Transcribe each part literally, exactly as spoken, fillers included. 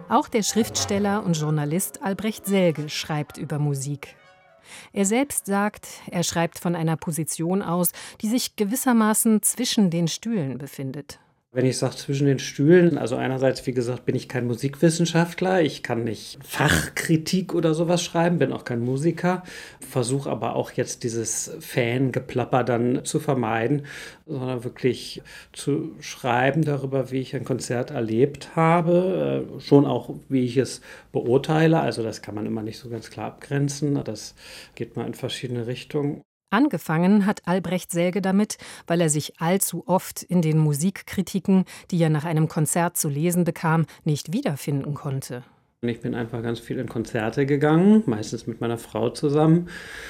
Auch der Schriftsteller und Journalist Albrecht Selge schreibt über Musik. Er selbst sagt, er schreibt von einer Position aus, die sich gewissermaßen zwischen den Stühlen befindet. Wenn ich sage zwischen den Stühlen, also einerseits, wie gesagt, bin ich kein Musikwissenschaftler, ich kann nicht Fachkritik oder sowas schreiben, bin auch kein Musiker, versuche aber auch jetzt dieses Fangeplapper dann zu vermeiden, sondern wirklich zu schreiben darüber, wie ich ein Konzert erlebt habe, schon auch, wie ich es beurteile, also das kann man immer nicht so ganz klar abgrenzen, das geht mal in verschiedene Richtungen. Angefangen hat Albrecht Selge damit, weil er sich allzu oft in den Musikkritiken, die er nach einem Konzert zu lesen bekam, nicht wiederfinden konnte. Ich bin einfach ganz viel in Konzerte gegangen, meistens mit meiner Frau zusammen.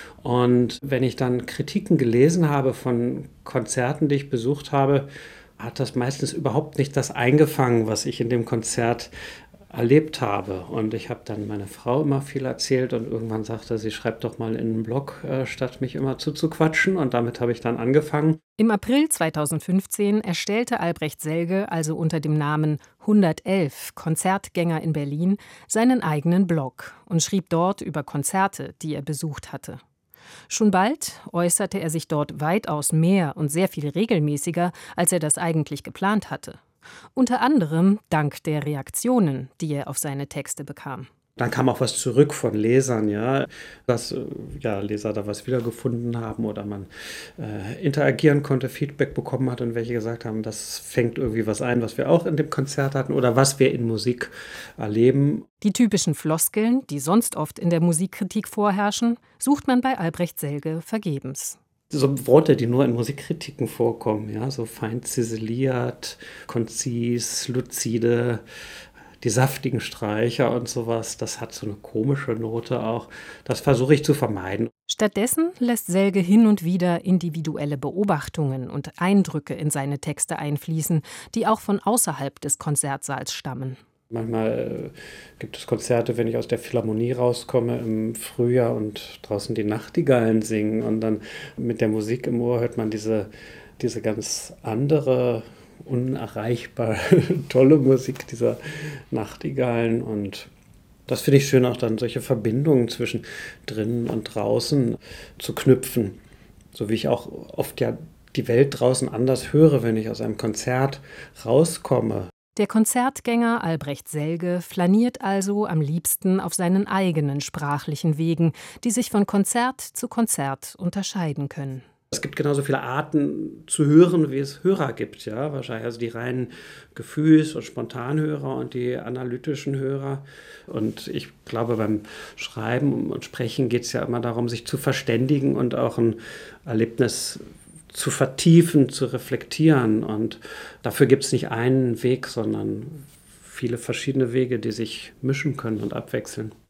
Und wenn ich dann Kritiken gelesen habe von Konzerten, die ich besucht habe, hat das meistens überhaupt nicht das eingefangen, was ich in dem Konzert erlebt habe. Und ich habe dann meiner Frau immer viel erzählt und irgendwann sagte sie, schreib doch mal in einen Blog, äh, statt mich immer zuzuquatschen. Und damit habe ich dann angefangen. Im April zweitausendfünfzehn erstellte Albrecht Selge also unter dem Namen hundertelf Konzertgänger in Berlin seinen eigenen Blog und schrieb dort über Konzerte, die er besucht hatte. Schon bald äußerte er sich dort weitaus mehr und sehr viel regelmäßiger, als er das eigentlich geplant hatte. Unter anderem dank der Reaktionen, die er auf seine Texte bekam. Dann kam auch was zurück von Lesern, ja, dass ja, Leser da was wiedergefunden haben oder man äh, interagieren konnte, Feedback bekommen hat und welche gesagt haben, das fängt irgendwie was ein, was wir auch in dem Konzert hatten oder was wir in Musik erleben. Die typischen Floskeln, die sonst oft in der Musikkritik vorherrschen, sucht man bei Albrecht Selge vergebens. So Worte, die nur in Musikkritiken vorkommen, ja, so fein ziseliert, konzis, luzide, die saftigen Streicher und sowas, das hat so eine komische Note auch. Das versuche ich zu vermeiden. Stattdessen lässt Selge hin und wieder individuelle Beobachtungen und Eindrücke in seine Texte einfließen, die auch von außerhalb des Konzertsaals stammen. Manchmal äh, gibt es Konzerte, wenn ich aus der Philharmonie rauskomme im Frühjahr und draußen die Nachtigallen singen und dann mit der Musik im Ohr hört man diese, diese ganz andere, unerreichbar tolle Musik dieser Nachtigallen und das finde ich schön, auch dann solche Verbindungen zwischen drinnen und draußen zu knüpfen, so wie ich auch oft ja die Welt draußen anders höre, wenn ich aus einem Konzert rauskomme. Der Konzertgänger Albrecht Selge flaniert also am liebsten auf seinen eigenen sprachlichen Wegen, die sich von Konzert zu Konzert unterscheiden können. Es gibt genauso viele Arten zu hören, wie es Hörer gibt, ja, wahrscheinlich. Also die reinen Gefühls- und Spontanhörer und die analytischen Hörer. Und ich glaube, beim Schreiben und Sprechen geht es ja immer darum, sich zu verständigen und auch ein Erlebnis zu vertiefen, zu reflektieren. Und dafür gibt es nicht einen Weg, sondern viele verschiedene Wege, die sich mischen können und abwechseln.